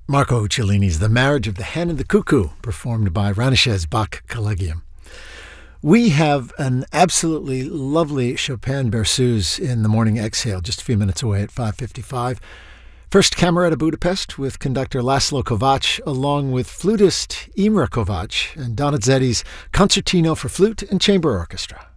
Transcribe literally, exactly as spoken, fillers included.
Marco Cellini's The Marriage of the Hen and the Cuckoo, performed by Ranishes Bach Collegium. We have an absolutely lovely Chopin Berceuse in the Morning Exhale, just a few minutes away at five fifty-five. First Cameretta Budapest with conductor Laszlo Kovacs, along with flutist Imre Kovacs and Donizetti's Concertino for Flute and Chamber Orchestra.